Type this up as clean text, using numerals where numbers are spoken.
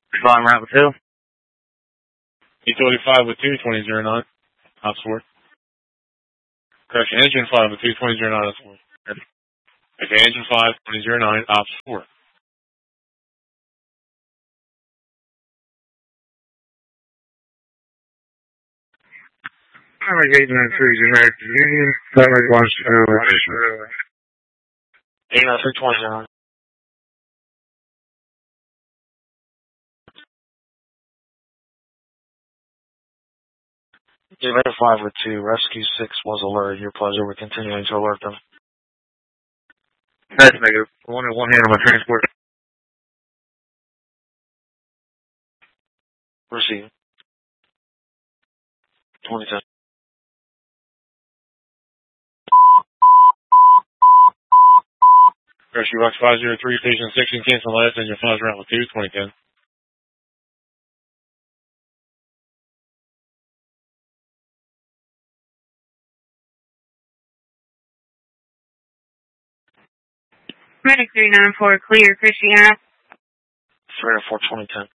Flying route with 2. Utility 5 with 2, 2009, ops 4. Correction, engine 5 with 2, 2009, ops 4. Okay, engine 5, 2009, ops 4. Alright, 893, American Union. Alright, launch early. 893, 2009. United 5 with 2, Rescue 6 was alerted. Your pleasure. We're continuing to alert them. That's negative. One hand on my transport. Receiving. 2010. Rescue Box 503, Station 16, cancel last, engine 5 route with 2, 2010. Medic 394, clear, Christiana. 304, 2010.